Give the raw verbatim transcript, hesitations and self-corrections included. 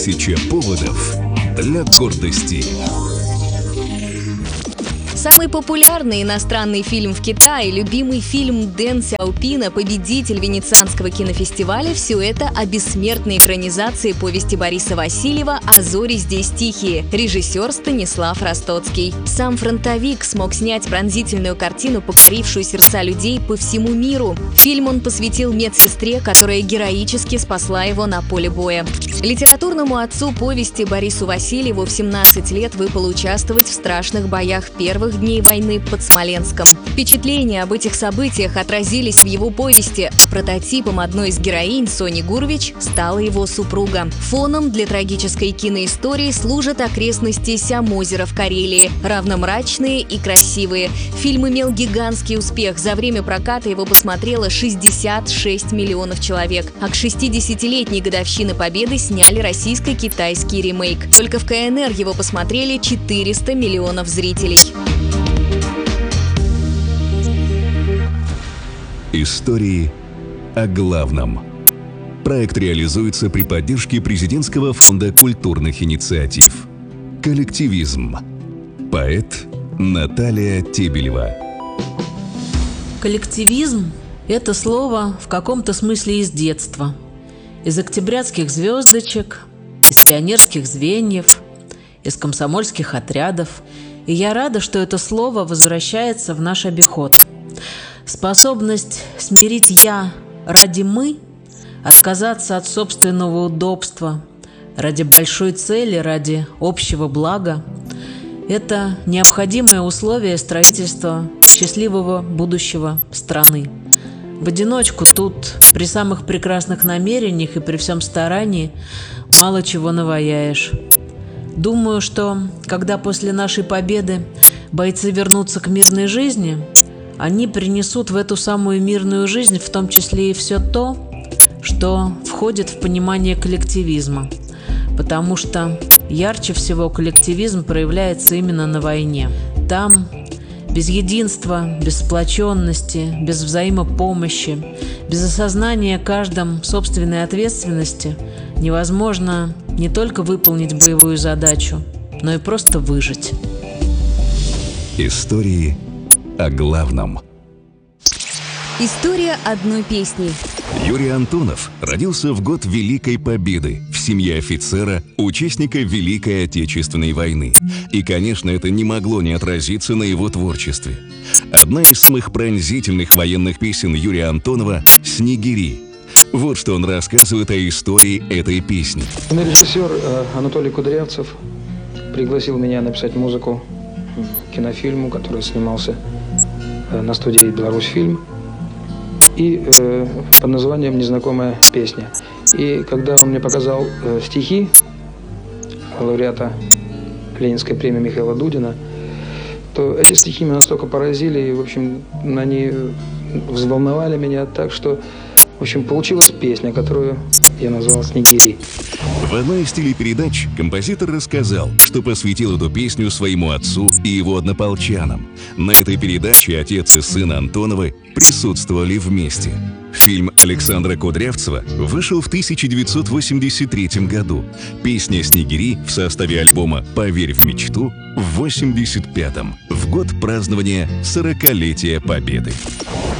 Тысяча поводов для гордости. Самый популярный иностранный фильм в Китае, любимый фильм Дэн Сяопина, победитель Венецианского кинофестиваля – все это о бессмертной экранизации повести Бориса Васильева «А зори здесь тихие». Режиссер Станислав Ростоцкий. Сам фронтовик смог снять пронзительную картину, покорившую сердца людей по всему миру. Фильм он посвятил медсестре, которая героически спасла его на поле боя. Литературному отцу повести Борису Васильеву в семнадцать лет выпало участвовать в страшных боях первых дней войны под Смоленском. Впечатления об этих событиях отразились в его повести, а прототипом одной из героинь, Сони Гурвич, стала его супруга. Фоном для трагической киноистории служат окрестности Сямозера в Карелии, равномрачные и красивые. Фильм имел гигантский успех. За время проката его посмотрело шестьдесят шесть миллионов человек. А к шестидесятилетней годовщине Победы сняли российско-китайский ремейк. Только в ка эн эр его посмотрели четыреста миллионов зрителей. Истории о главном. Проект реализуется при поддержке Президентского фонда культурных инициатив. Коллективизм. Поэт Наталья Тебелева. Коллективизм – это слово в каком-то смысле из детства. Из октябрятских звездочек, из пионерских звеньев, из комсомольских отрядов. И я рада, что это слово возвращается в наш обиход. Способность смирить «я» ради «мы», отказаться от собственного удобства, ради большой цели, ради общего блага – это необходимое условие строительства счастливого будущего страны. В одиночку тут, при самых прекрасных намерениях и при всем старании, мало чего наваяешь. Думаю, что, когда после нашей победы бойцы вернутся к мирной жизни, они принесут в эту самую мирную жизнь в том числе и все то, что входит в понимание коллективизма. Потому что ярче всего коллективизм проявляется именно на войне. Там без единства, без сплоченности, без взаимопомощи, без осознания каждым собственной ответственности невозможно не только выполнить боевую задачу, но и просто выжить. Истории о главном. История одной песни. Юрий Антонов родился в год Великой Победы в семье офицера, участника Великой Отечественной войны. И, конечно, это не могло не отразиться на его творчестве. Одна из самых пронзительных военных песен Юрия Антонова «Снегири». Вот что он рассказывает о истории этой песни. Режиссер Анатолий Кудрявцев пригласил меня написать музыку к кинофильму, который снимался на студии «Беларусьфильм», и э, под названием «Незнакомая песня». И когда он мне показал э, стихи лауреата Ленинской премии Михаила Дудина, то эти стихи меня настолько поразили, и, в общем, они взволновали меня так, что, в общем, получилась песня, которую я назвал «Снегири». В одной из телепередач композитор рассказал, что посвятил эту песню своему отцу и его однополчанам. На этой передаче отец и сын Антоновы присутствовали вместе. Фильм Александра Кудрявцева вышел в тысяча девятьсот восемьдесят третьем году. Песня «Снегири» в составе альбома «Поверь в мечту» в восемьдесят пятом, в год празднования сорокалетия Победы.